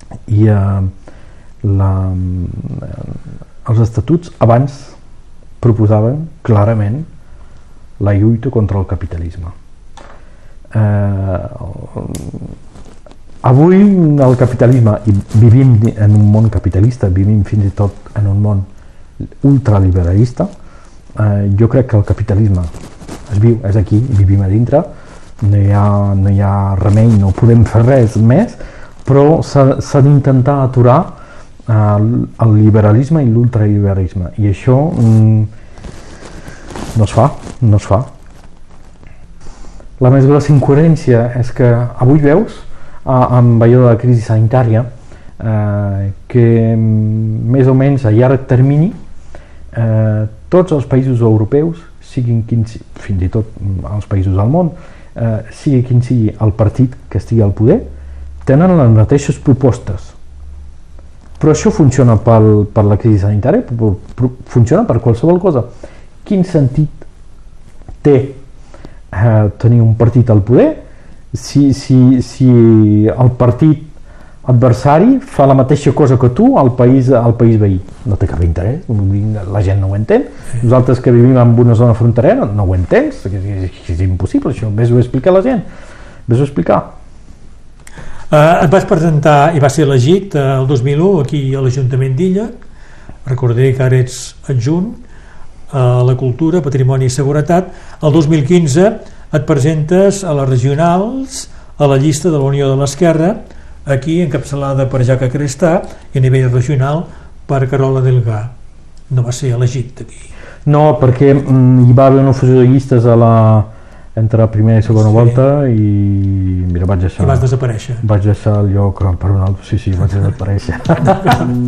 I els estatuts abans proposaven clarament la lluita contra el capitalisme. Avui el capitalisme, i vivim en un món capitalista, vivim fins i tot en un món ultraliberalista, jo crec que el capitalisme es viu, és aquí, vivim a dintre, no hi ha remei, no podem fer res més, però s'ha d'intentar aturar el liberalisme i l'ultraliberalisme, i això no es fa. La més grossa incoherència és que avui veus, amb allò de la crisi sanitària, que més o menys a llarg termini tots els països europeus, fins i tot els països del món, sigui quin sigui el partit que estigui al poder, tenen les mateixes propostes. Però això funciona per la crisi sanitària, funciona per qualsevol cosa. Quin sentit té tenir un partit al poder si el partit adversari fa la mateixa cosa que tu al país veí? No té cap interès, la gent no ho entén. Nosaltres que vivim en una zona fronterera no ho entens, és impossible això. Ves-ho a explicar a la gent, ves-ho a explicar. Et vas presentar i vas ser elegit el 2001 aquí a l'Ajuntament d'Illa. Recordé que ara ets adjunt a la Cultura, Patrimoni i Seguretat. El 2015 et presentes a les regionals a la llista de la Unió de l'Esquerra, aquí encapçalada per Jaca Crestà, i a nivell regional per Carola Delgà. No va ser elegit aquí. No, perquè hi va haver una fusió de llistes entre la primera i segona volta i mira, vaig deixar... I vas desaparèixer. Vaig deixar el lloc per un altre, sí, vaig desaparèixer.